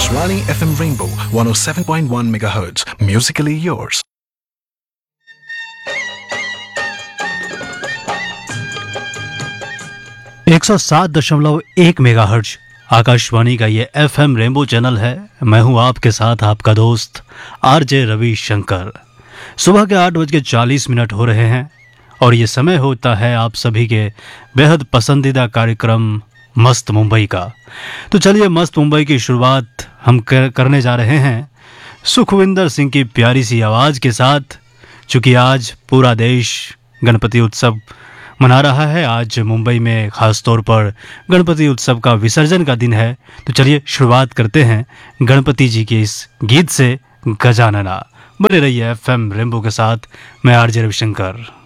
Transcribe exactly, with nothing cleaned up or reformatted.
Akashvani F M Rainbow one oh seven point one megahertz. Musically yours. एक सौ सात दशमलव एक मेगाहर्ट्ज आकाशवाणी का ये एफ एम रेनबो चैनल है। मैं हूं आपके साथ आपका दोस्त आरजे रवि शंकर। सुबह के आठ बज के चालीस मिनट हो रहे हैं और ये समय होता है आप सभी के बेहद पसंदीदा कार्यक्रम मस्त मुंबई का। तो चलिए मस्त मुंबई की शुरुआत हम कर, करने जा रहे हैं सुखविंदर सिंह की प्यारी सी आवाज़ के साथ। चूँकि आज पूरा देश गणपति उत्सव मना रहा है, आज मुंबई में ख़ास तौर पर गणपति उत्सव का विसर्जन का दिन है। तो चलिए शुरुआत करते हैं गणपति जी के इस गीत से, गजानना। बने रहिए एफ एम रेनबो के साथ, मैं आरजे रविशंकर।